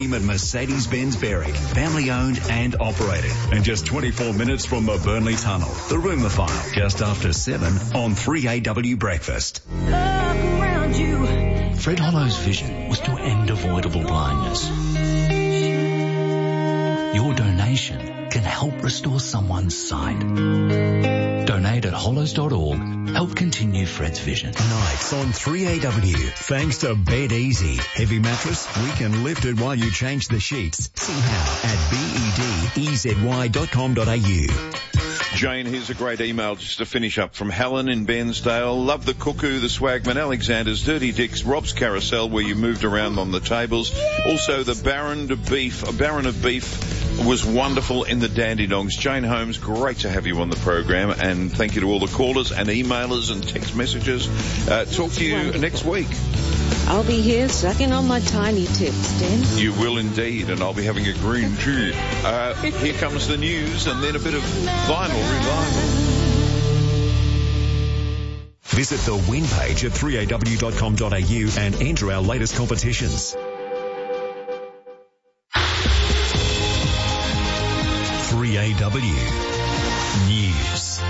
team at Mercedes-Benz Berwick, family owned and operated. And just 24 minutes from the Burnley Tunnel. The Rumour File, just after 7 on 3AW Breakfast. Look around you. Fred Hollow's vision was to end avoidable blindness. Your donation can help restore someone's sight. Donate at hollows.org. Help continue Fred's vision. Nights on 3AW. Thanks to Bed Easy. Heavy mattress, we can lift it while you change the sheets. See how at bedezy.com.au. Jane, here's a great email just to finish up from Helen in Bairnsdale. Love the Cuckoo, the Swagman, Alexander's, Dirty Dicks, Rob's Carousel, where you moved around on the tables. Also, the Baron of Beef was wonderful in the Dandy Dogs. Jane Holmes, great to have you on the program, and thank you to all the callers and emailers and text messages. Talk to you next week. I'll be here sucking on my tiny tips, Dan. You will indeed, and I'll be having a green tea. Here comes the news and then a bit of vinyl revival. Visit the win page at 3aw.com.au and enter our latest competitions. 3AW News.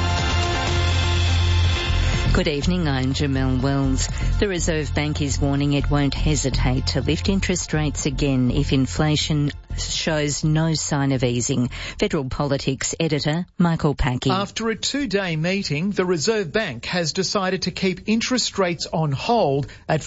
Good evening, I'm Jamelle Wells. The Reserve Bank is warning it won't hesitate to lift interest rates again if inflation shows no sign of easing. Federal Politics editor Michael Packey. After a two-day meeting, the Reserve Bank has decided to keep interest rates on hold at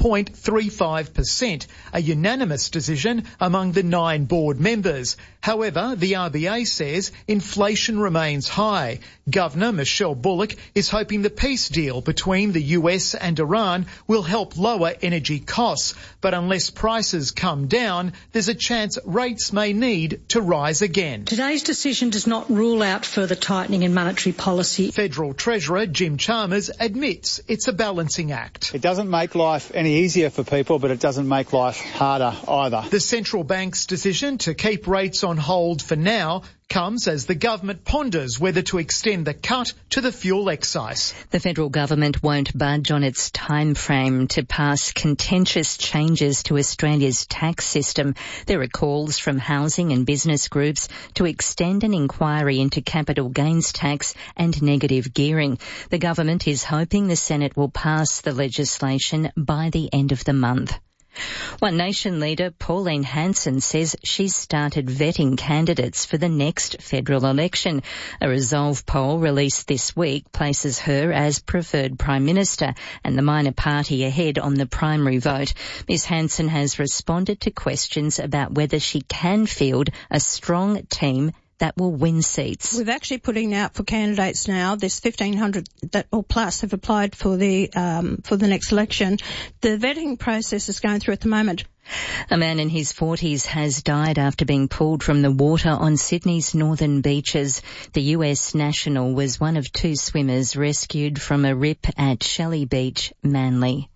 4.35%, a unanimous decision among the 9 board members. However, the RBA says inflation remains high. Governor Michelle Bullock is hoping the peace deal between the US and Iran will help lower energy costs. But unless prices come down, there's a chance rates may need to rise again. Today's decision does not rule out further tightening in monetary policy. Federal Treasurer Jim Chalmers admits it's a balancing act. It doesn't make life any easier for people, but it doesn't make life harder either. The central bank's decision to keep rates on hold for now comes as the government ponders whether to extend the cut to the fuel excise. The federal government won't budge on its time frame to pass contentious changes to Australia's tax system. There are calls from housing and business groups to extend an inquiry into capital gains tax and negative gearing. The government is hoping the Senate will pass the legislation by the end of the month. One Nation leader Pauline Hanson says she's started vetting candidates for the next federal election. A Resolve poll released this week places her as preferred Prime Minister and the minor party ahead on the primary vote. Ms Hanson has responded to questions about whether she can field a strong team that will win seats. We're actually putting out for candidates now. There's 1,500 that or plus have applied for the next election. The vetting process is going through at the moment. A man in his 40s has died after being pulled from the water on Sydney's northern beaches. The US national was one of 2 swimmers rescued from a rip at Shelley Beach, Manly.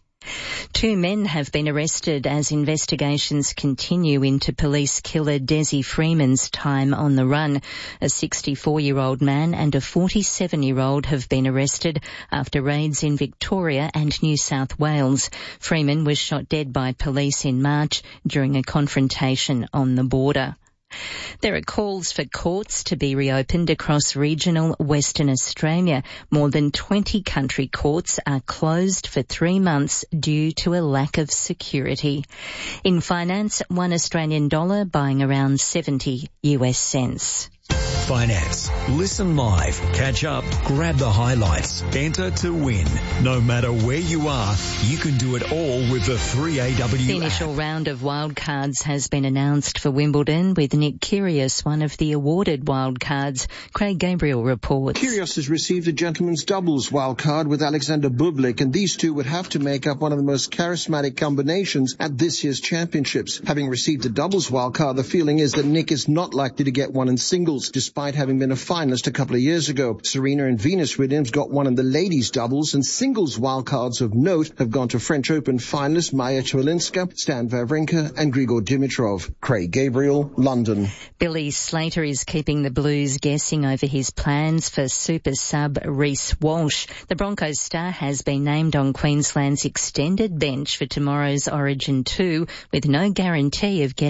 2 men have been arrested as investigations continue into police killer Desi Freeman's time on the run. A 64-year-old man and a 47-year-old have been arrested after raids in Victoria and New South Wales. Freeman was shot dead by police in March during a confrontation on the border. There are calls for courts to be reopened across regional Western Australia. More than 20 country courts are closed for 3 months due to a lack of security. In finance, $1 Australian dollar buying around 70 US cents. Finance. Listen live, catch up, grab the highlights, enter to win. No matter where you are, you can do it all with the 3AW The initial round of wildcards has been announced for Wimbledon, with Nick Kyrgios one of the awarded wildcards. Craig Gabriel reports. Kyrgios has received a gentleman's doubles wildcard with Alexander Bublik, and these two would have to make up one of the most charismatic combinations at this year's championships. Having received a doubles wildcard, the feeling is that Nick is not likely to get one in singles, despite having been a finalist a couple of years ago. Serena and Venus Williams got one in the ladies' doubles, and singles wildcards of note have gone to French Open finalists Maya Chwelinska, Stan Wawrinka and Grigor Dimitrov. Craig Gabriel, London. Billy Slater is keeping the Blues guessing over his plans for super sub Reece Walsh. The Broncos star has been named on Queensland's extended bench for tomorrow's Origin 2 with no guarantee of getting